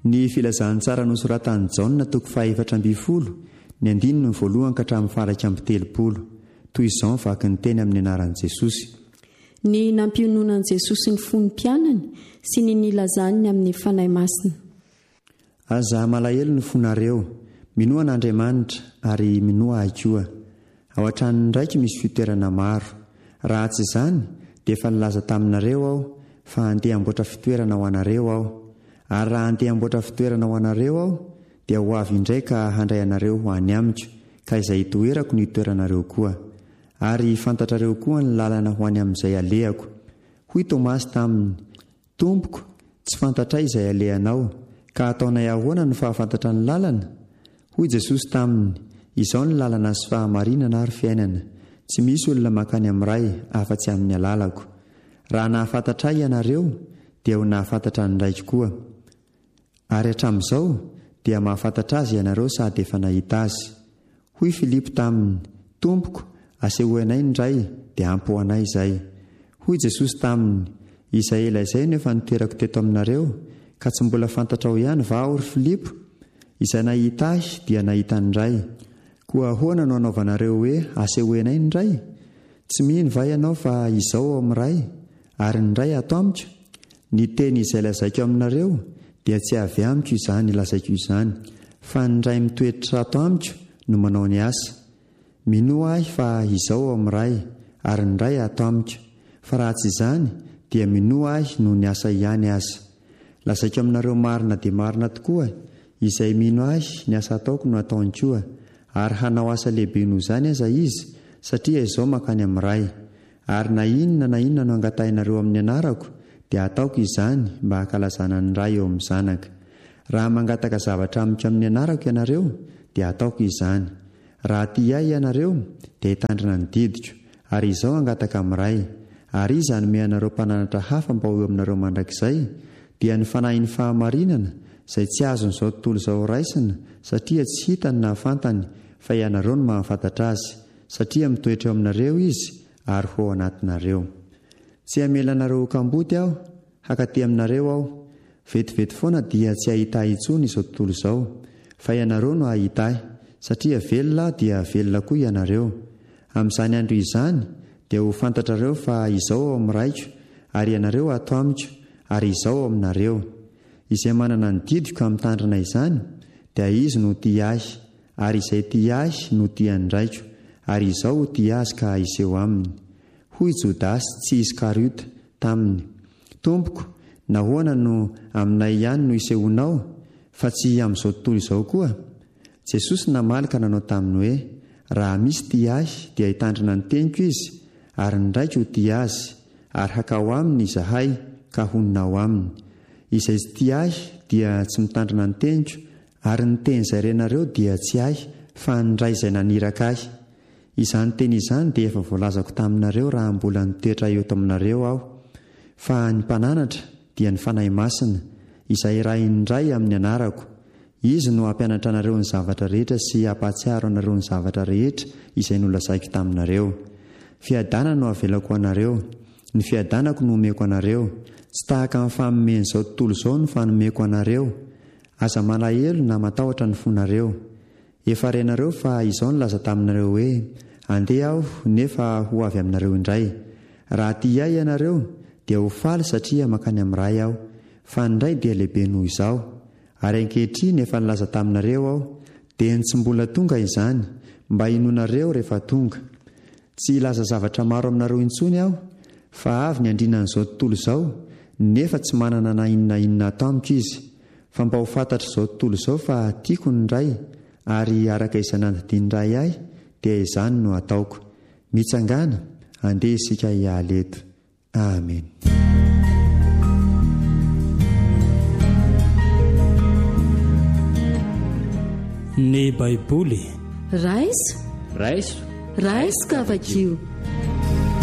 Ny filazantsara nosoratan'i Jaona toko 4:20 ny 1:9 ka hatramin'ny 7:30 toy izao vaky ny teny amin'ny anaran'i Jesosy. Ny nampiononan'i Jesosy ny fonom-pianany sy ny nilazany amin'ny fanahy masina. Aza malahelo ny fonareo, minoa n'Andriamanitra ary minoa ahy koa. Ao an-tranony ndraiky misy fitoerana maro. Raha tsy izany dia efa nilaza taminareo aho fa andeha hamboatra fitoerana ho anareo aho. Ary raha andeha hamboatra fitoerana ho anareo aho dia ho avy indray ka handray anareo ho any amiko, ka izay itoerako ny itoeranareo koa. Ary fantatrareo koa ny lalana ho any amin'izay alehako. Hoy Tomasy taminy, Tompoko, tsy fantatray izay alehanao, ka ataonay ahoana no fahafantatra ny lalana? Hoy Jesosy taminy, izao ny lalana sy fahamarinana ary fiainana. Tsy misy olona makany amin'ray afa-tsy amin'ny alalako. Raha nahafantatra ianareo dia ho nahafantatra ny ndraiky koa. Ary hatramin'izao dia mahafantatra azy ianareo sady efa nahita azy. Hoy Filipo taminy, Tompoko, asehoanay ny iray dia ampy ho anay izay. Hoy Jesosy taminy, izay ela izay no efa nitoerako teto aminareo, ka tsy mbola fantatrao ihany va ry Filipo? Izay nahita ahy dia nahita ny iray. Koa ahoana no anaovanareo hoe asehoanay ny iray? Tsy mino va ianao fa izao ao amin'iray ary ny iray ato amiko? Ny teny izay lazaiko aminareo dia tsy avy amiko izany lazaiko izany, fa ny iray mitoetra ato amiko no manao ny asa. Minoa ahy fa izao ao amin'iray ary ny iray ato amiko, fa raha tsy izany dia minoa ahy no ny asa ihany aza. Lazaiko aminareo marina dia marina tokoa, izay mino ahy ny asa ataoko no ataony koa, ary hanao asa lehibe noho izany aza izy, satria izao makany amin'iray. Ary na inona no angatahinareo amin'ny anarako dia ataoko izany mba hankalazana ny iray eo amin'ny zanaka. Raha mangataka zavatra amiko amin'ny anarako ianareo dia ataoko izany. Raha tia ahy ianareo dia hitandrina ny didiko, ary izao angataka amin'iray. Ary iza hanome anareo mpananatra hafa mba ho eo aminareo mandrakizay dia ny fanahin'ny fahamarinana izay tsy azon'izao tontolo izao raisina, satria tsy hitany na fantany, fa ianareo no mahafantatra azy, satria mitoetra eo aminareo izy ary ho anatinareo. Tsy hamelanareo kambody aho, hakaty aminareo aho. Vetivety foana dia tsy hahita intsony izao tontolo izao, fa ianareo no hahita ahy, satria velona dia velona koa ianareo. Amin'izany andro izany dia ho fantatrareo fa izao ao amin'iraiko, ary ianareo ato amiko, ary izao ao aminareo. Izay manana ny didiko amin'ny tandrina izany dia izy no tia ahy, ary izay tia ahy no tia ny raiko, ary izao ho tia azy ka iseho aminy. Hoy Jodasy tsy Iskariota taminy, Tompoko, nahoana no aminay ihany no isehonao, fa tsy amin'izao tontolo izao koa? Jesosy namaly ka nanao taminy hoe, raha misy tia ahy dia hitandrina ny teniko izy, ary ny raiko ho tia azy, ary hakao aminy izahay ka honina ao aminy. Izay tsy tia ahy dia tsy mitandrina ny teniko, ary ny teny izay renareo dia tsy ahy fa ny iray izay naniraka ahy. Izany teny izany dia efa voalazako taminareo raha mbola nitoetra eto aminareo aho. Fa ny mpananatra dia ny fanahy masina, izay iray indray amin'ny anarako. Izy no hampianatra anareo ny zavatra rehetra sy hampahatsiaro anareo ny zavatra rehetra izay nolazaiko taminareo. Fiadana no avelako anareo, ny fiadanako no omeko anareo, tsy tahaka amin'ny fanomezan'izao tontolo izao no fanomeko anareo. Aza malahelo na matahotra ny fonareo. Efa renareo fa izao nilaza taminareo hoe, andeha aho nefa ho avy aminareo indray. Raha tia ahy ianareo dia ho faly satria makany amin'iray aho, fa ny iray dia lehibe noho izao. Ary ankehitriny efa nilaza taminareo aho, dia ny tsy mbola tonga izany, mba hinonareo rehefa tonga. Tsy ilaza zavatra maro aminareo intsony aho, fa avy ny andrinan'izao tontolo izao, nefa tsy manana na inona atao amiko izy. Fa mba ho fantatra izao tontolo izao fa tiako ny iray, ary araka izay nandidiny iray ahy dia izany no ataoko. Mitsangana, andeha isika hialy eto. Amen. Ny Baiboly raisika ka vakio.